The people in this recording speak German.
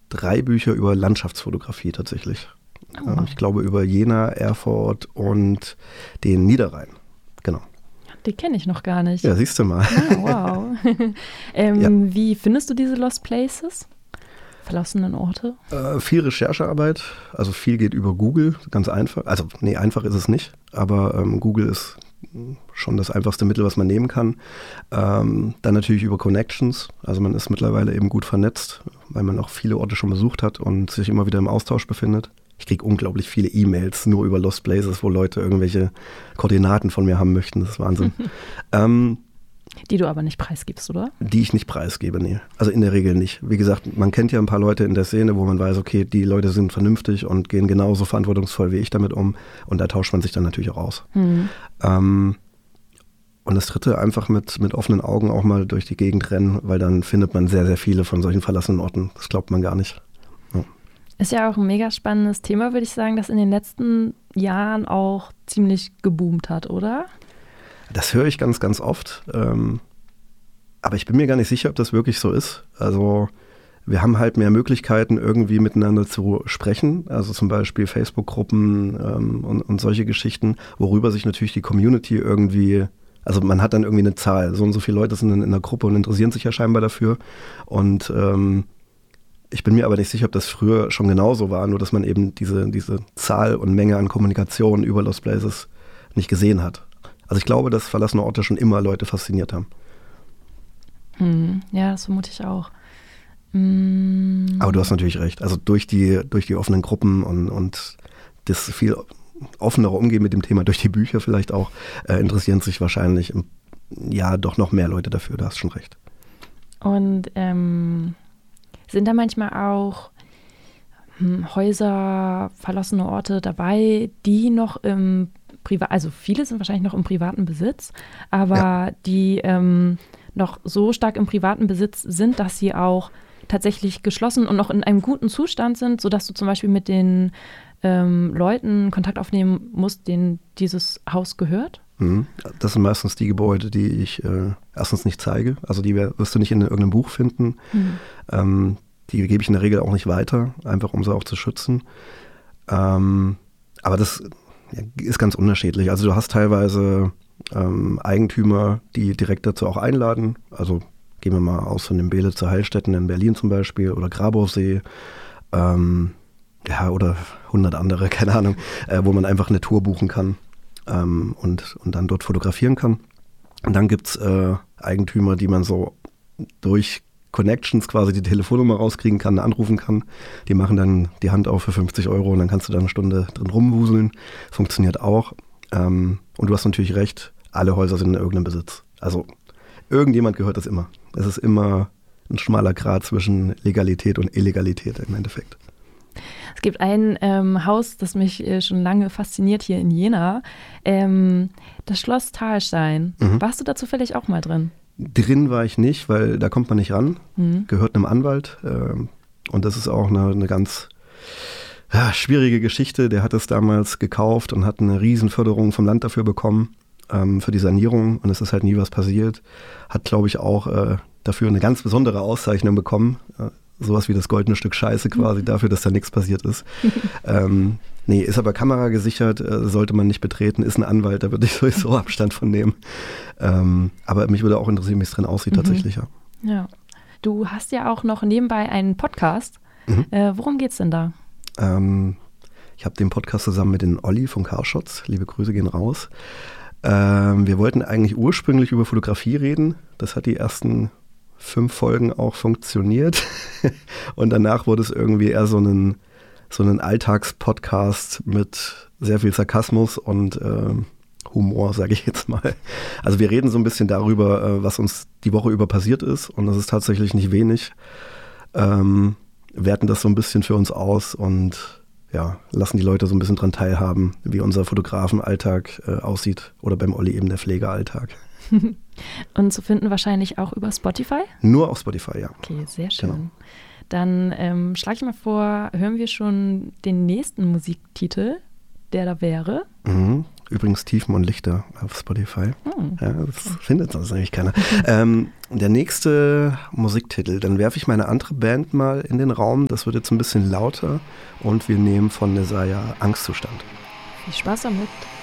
3 Bücher über Landschaftsfotografie tatsächlich. Oh. Ich glaube über Jena, Erfurt und den Niederrhein. Genau. Die kenne ich noch gar nicht. Ja, siehst du mal. Ah, wow. Wie findest du diese Lost Places? Verlassenen Orte? Viel Recherchearbeit, also viel geht über Google, ganz einfach. Also nee, einfach ist es nicht, aber Google ist schon das einfachste Mittel, was man nehmen kann. Dann natürlich über Connections, also man ist mittlerweile eben gut vernetzt, weil man auch viele Orte schon besucht hat und sich immer wieder im Austausch befindet. Ich kriege unglaublich viele E-Mails nur über Lost Places, wo Leute irgendwelche Koordinaten von mir haben möchten, das ist Wahnsinn. Die du aber nicht preisgibst, oder? Die ich nicht preisgebe, nee. Also in der Regel nicht. Wie gesagt, man kennt ja ein paar Leute in der Szene, wo man weiß, okay, die Leute sind vernünftig und gehen genauso verantwortungsvoll wie ich damit um. Und da tauscht man sich dann natürlich auch aus. Und das Dritte, einfach mit offenen Augen auch mal durch die Gegend rennen, weil dann findet man sehr, sehr viele von solchen verlassenen Orten. Das glaubt man gar nicht. Ja. Ist ja auch ein mega spannendes Thema, würde ich sagen, das in den letzten Jahren auch ziemlich geboomt hat, oder? Das höre ich ganz, ganz oft. Aber ich bin mir gar nicht sicher, ob das wirklich so ist. Also wir haben halt mehr Möglichkeiten, irgendwie miteinander zu sprechen. Also zum Beispiel Facebook-Gruppen und solche Geschichten, worüber sich natürlich die Community irgendwie, also man hat dann irgendwie eine Zahl. So und so viele Leute sind in der Gruppe und interessieren sich ja scheinbar dafür. Und ich bin mir aber nicht sicher, ob das früher schon genauso war, nur dass man eben diese Zahl und Menge an Kommunikation über Lost Places nicht gesehen hat. Also ich glaube, dass verlassene Orte schon immer Leute fasziniert haben. Ja, das vermute ich auch. Aber du hast natürlich recht. Also durch die offenen Gruppen und das viel offenere Umgehen mit dem Thema, durch die Bücher vielleicht auch, interessieren sich wahrscheinlich doch noch mehr Leute dafür. Du hast schon recht. Und sind da manchmal auch Häuser, verlassene Orte dabei, die noch im also viele sind wahrscheinlich noch im privaten Besitz, aber die noch so stark im privaten Besitz sind, dass sie auch tatsächlich geschlossen und noch in einem guten Zustand sind, sodass du zum Beispiel mit den Leuten Kontakt aufnehmen musst, denen dieses Haus gehört? Das sind meistens die Gebäude, die ich erstens nicht zeige. Also die wirst du nicht in irgendeinem Buch finden. Die gebe ich in der Regel auch nicht weiter, einfach um sie auch zu schützen. Aber das ist ganz unterschiedlich. Also du hast teilweise Eigentümer, die direkt dazu auch einladen. Also gehen wir mal aus von dem Belitzer Heilstätten in Berlin zum Beispiel oder Grabowsee oder 100 andere, keine Ahnung, wo man einfach eine Tour buchen kann und dann dort fotografieren kann. Und dann gibt es Eigentümer, die man so durch Connections quasi die Telefonnummer rauskriegen kann, anrufen kann. Die machen dann die Hand auf für 50 € und dann kannst du da eine Stunde drin rumwuseln. Funktioniert auch. Und du hast natürlich recht, alle Häuser sind in irgendeinem Besitz. Also irgendjemand gehört das immer. Es ist immer ein schmaler Grat zwischen Legalität und Illegalität im Endeffekt. Es gibt ein Haus, das mich schon lange fasziniert hier in Jena. Das Schloss Thalstein. Warst du da zufällig auch mal drin? Drin war ich nicht, weil da kommt man nicht ran. Gehört einem Anwalt. Und das ist auch eine ganz schwierige Geschichte. Der hat es damals gekauft und hat eine Riesenförderung vom Land dafür bekommen, für die Sanierung. Und es ist halt nie was passiert. Hat, glaube ich, auch dafür eine ganz besondere Auszeichnung bekommen. Sowas wie das goldene Stück Scheiße quasi dafür, dass da nichts passiert ist. Nee, ist aber kameragesichert, sollte man nicht betreten, ist ein Anwalt, da würde ich sowieso Abstand von nehmen. Aber mich würde auch interessieren, wie es drin aussieht tatsächlich. Ja. Du hast ja auch noch nebenbei einen Podcast. Worum geht's denn da? Ich habe den Podcast zusammen mit den Olli von Carshots. Liebe Grüße gehen raus. Wir wollten eigentlich ursprünglich über Fotografie reden. Das hat die ersten 5 Folgen auch funktioniert. Und danach wurde es irgendwie eher so einen Alltagspodcast mit sehr viel Sarkasmus und Humor, sage ich jetzt mal. Also wir reden so ein bisschen darüber, was uns die Woche über passiert ist. Und das ist tatsächlich nicht wenig. Werten das so ein bisschen für uns aus und lassen die Leute so ein bisschen dran teilhaben, wie unser Fotografenalltag aussieht. Oder beim Olli eben der Pflegealltag. Und zu finden wahrscheinlich auch über Spotify? Nur auf Spotify, ja. Okay, sehr schön. Genau. Dann schlage ich mal vor, hören wir schon den nächsten Musiktitel, der da wäre? Übrigens Tiefen und Lichter auf Spotify. Ja, das findet sonst eigentlich keiner. Der nächste Musiktitel, dann werfe ich meine andere Band mal in den Raum. Das wird jetzt ein bisschen lauter und wir nehmen von Nesaya Angstzustand. Viel Spaß damit.